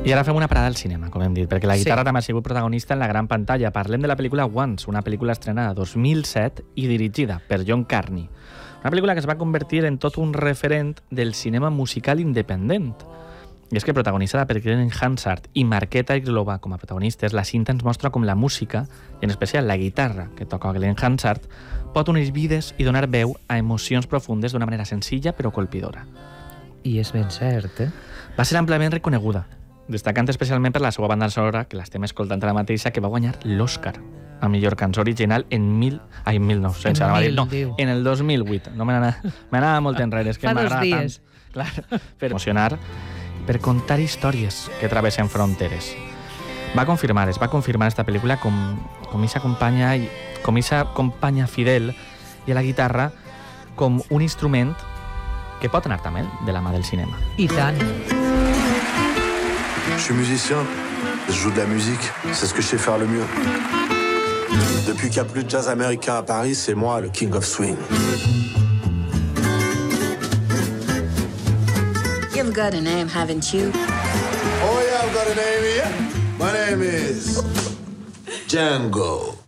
I ara fem una parada al cinema, com hem dit, perquè la guitarra també ha sigut protagonista en la gran pantalla. Parlem de la pel·lícula Once, una pel·lícula estrenada 2007 i dirigida per John Carney. Una pel·lícula que es va convertir en tot un referent del cinema musical independent. I és que protagonitzada per Glenn Hansard i Marqueta Irglova com a protagonistes, la cinta ens mostra com la música, i en especial la guitarra que toca Glenn Hansard, pot unir vides i donar veu a emocions profundes d'una manera senzilla però colpidora. I és ben cert, eh? Va ser amplament reconeguda, destacant especialment per la seva banda sonora, que l'estem escoltant ara mateixa, que va guanyar l'Oscar a millor cançó original en el 2008. No m'anava molt enrere, és que m'agrada tant. Clar, per emocionar, per contar històries que travessen fronteres. Es va confirmar esta pel·lícula com esa companya fidel i a la guitarra com un instrument que pot anar també de la mà del cinema. I tant. Je suis musicien, je joue de la musique, c'est ce que je sais faire le mieux. Depuis qu'il n'y a plus de jazz américain à Paris, c'est moi le king of swing. You've got a name, haven't you? Oh yeah, I've got a name here. My name is Django.